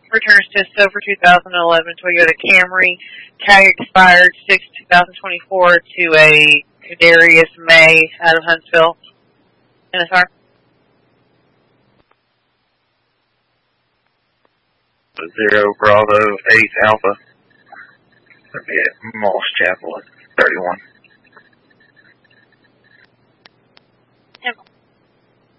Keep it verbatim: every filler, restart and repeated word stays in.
returns to silver two thousand eleven Toyota Camry, tag expired six twenty twenty-four to a Kadarius May out of Huntsville, N S R. Zero Bravo eight Alpha. Moss Chapel at thirty-one.